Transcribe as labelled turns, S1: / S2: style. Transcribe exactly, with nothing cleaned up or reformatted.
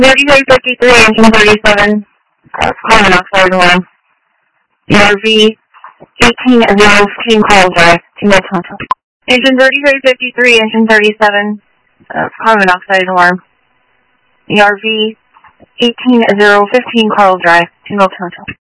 S1: thirty-three fifty-three, engine thirty-seven, uh, carbon monoxide alarm. E R V eighteen zero fifteen, Coral Drive, Tingle Tonto. Engine thirty-three fifty-three, engine thirty-seven, uh, carbon monoxide alarm. E R V eighteen zero fifteen, Coral Drive, Tingle Tonto.